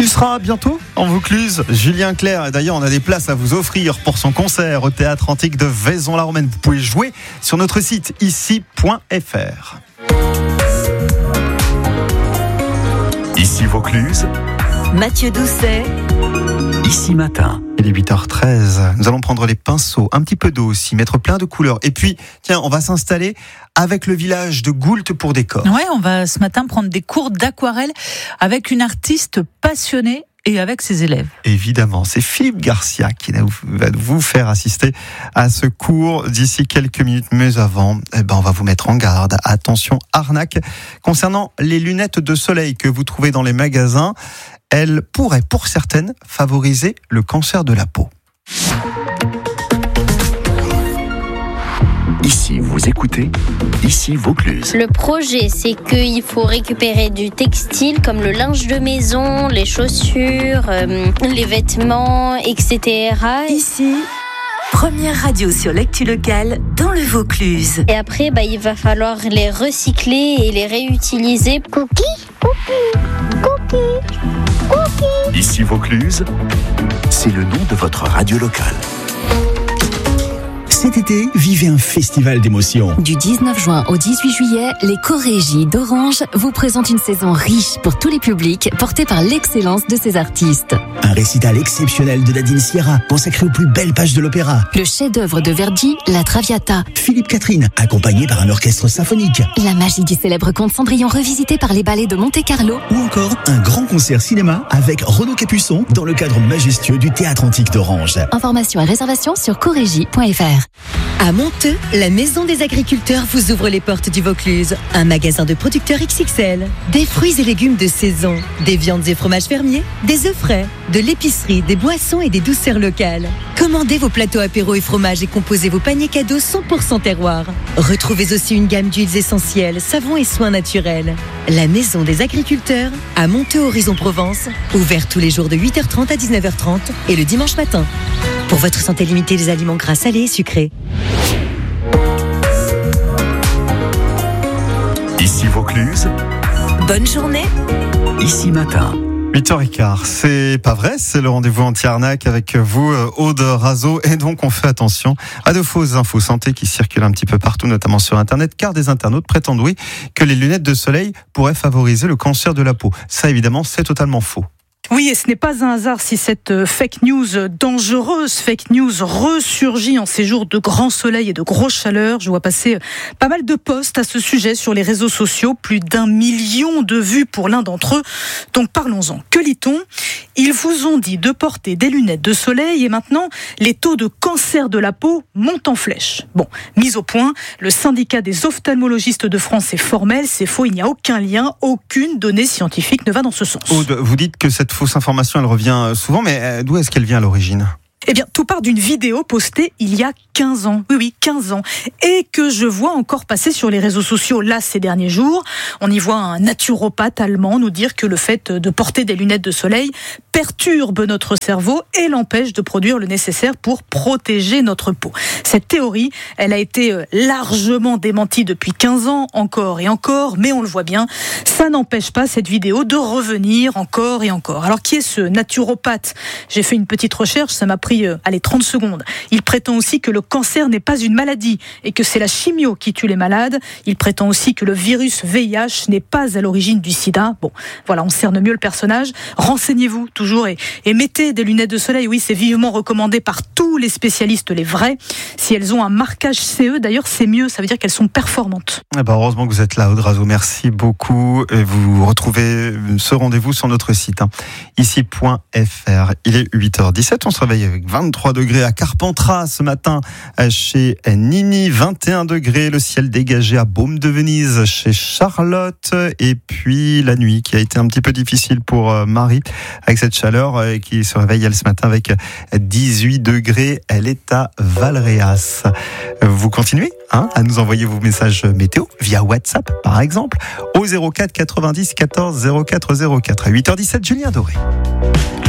sera bientôt en Vaucluse, Julien Clerc. Et d'ailleurs, on a des places à vous offrir pour son concert au Théâtre Antique de Vaison-la-Romaine. Vous pouvez jouer sur notre site ici.fr. Ici Vaucluse, Mathieu Doucet. Ici Matin. Il est 8h13. Nous allons prendre les pinceaux, un petit peu d'eau aussi, mettre plein de couleurs. Et puis, tiens, on va s'installer avec le village de Goult pour décor. Ouais, on va ce matin prendre des cours d'aquarelle avec une artiste passionnée et avec ses élèves. Évidemment, c'est Philippe Garcia qui va vous faire assister à ce cours d'ici quelques minutes. Mais avant, on va vous mettre en garde. Attention, arnaque. Concernant les lunettes de soleil que vous trouvez dans les magasins, elles pourraient, pour certaines, favoriser le cancer de la peau. Ici, vous écoutez, ici Vaucluse. Le projet, c'est qu'il faut récupérer du textile comme le linge de maison, les chaussures, les vêtements, etc. Ici, première radio sur l'actu locale dans le Vaucluse. Et après, il va falloir les recycler et les réutiliser. Cookie, cookie, cookie, cookie. Ici Vaucluse, c'est le nom de votre radio locale. Cet été, vivez un festival d'émotions. Du 19 juin au 18 juillet, les Chorégies d'Orange vous présentent une saison riche pour tous les publics, portée par l'excellence de ces artistes. Un récital exceptionnel de Nadine Sierra, consacré aux plus belles pages de l'opéra. Le chef-d'œuvre de Verdi, La Traviata. Philippe Catherine, accompagné par un orchestre symphonique. La magie du célèbre conte Cendrillon revisité par les ballets de Monte-Carlo. Ou encore un grand concert cinéma avec Renaud Capuçon dans le cadre majestueux du Théâtre Antique d'Orange. Informations et réservations sur chorégie.fr. À Monteux, la Maison des Agriculteurs vous ouvre les portes du Vaucluse. Un magasin de producteurs XXL. Des fruits et légumes de saison, des viandes et fromages fermiers, des œufs frais, de l'épicerie, des boissons et des douceurs locales. Commandez vos plateaux apéro et fromages et composez vos paniers cadeaux 100% terroir. Retrouvez aussi une gamme d'huiles essentielles, savons et soins naturels. La Maison des Agriculteurs, à Monteux Horizon Provence, ouvert tous les jours de 8h30 à 19h30 et le dimanche matin. Pour votre santé, limitez les aliments gras, salés et sucrés. Ici Vaucluse, Bonne journée. ici Matin. 8h15, c'est pas vrai, c'est le rendez-vous anti-arnaque avec vous, Aude Razo. Et donc, on fait attention à de fausses infos santé qui circulent un petit peu partout, notamment sur Internet, car des internautes prétendent, oui, que les lunettes de soleil pourraient favoriser le cancer de la peau. Ça, évidemment, c'est totalement faux. Oui, et ce n'est pas un hasard si cette fake news dangereuse, fake news ressurgit en ces jours de grand soleil et de grosse chaleur. Je vois passer pas mal de posts à ce sujet sur les réseaux sociaux, plus d'1 million de vues pour l'un d'entre eux. Donc parlons-en. Que lit-on ? Ils vous ont dit de porter des lunettes de soleil et maintenant, les taux de cancer de la peau montent en flèche. Bon, mise au point, le syndicat des ophtalmologistes de France est formel, c'est faux, il n'y a aucun lien, aucune donnée scientifique ne va dans ce sens. Aude, vous dites que cette fausse information, elle revient souvent, mais d'où est-ce qu'elle vient à l'origine ? Eh bien, tout part d'une vidéo postée il y a 15 ans. Oui, 15 ans. Et que je vois encore passer sur les réseaux sociaux, là, ces derniers jours. On y voit un naturopathe allemand nous dire que le fait de porter des lunettes de soleil perturbe notre cerveau et l'empêche de produire le nécessaire pour protéger notre peau. Cette théorie, elle a été largement démentie depuis 15 ans, encore et encore, mais on le voit bien, ça n'empêche pas cette vidéo de revenir encore et encore. Alors, qui est ce naturopathe ? J'ai fait une petite recherche, ça m'a pris 30 secondes. Il prétend aussi que le cancer n'est pas une maladie et que c'est la chimio qui tue les malades. Il prétend aussi que le virus VIH n'est pas à l'origine du sida. Bon, voilà, on cerne mieux le personnage. Renseignez-vous toujours et mettez des lunettes de soleil. Oui, c'est vivement recommandé par tous les spécialistes, les vrais. Si elles ont un marquage CE, d'ailleurs, c'est mieux. Ça veut dire qu'elles sont performantes. Heureusement que vous êtes là, Aude Razo. Merci beaucoup. Et vous retrouvez ce rendez-vous sur notre site, ici.fr. Il est 8h17. On se réveille avec 23 degrés à Carpentras ce matin chez Nini, 21 degrés, le ciel dégagé à Baume de Venise chez Charlotte, et puis la nuit qui a été un petit peu difficile pour Marie avec cette chaleur et qui se réveille elle ce matin avec 18 degrés, elle est à Valréas. Vous continuez à nous envoyer vos messages météo via WhatsApp par exemple au 04 90 14 04 04 à 8h17. Julien Doré.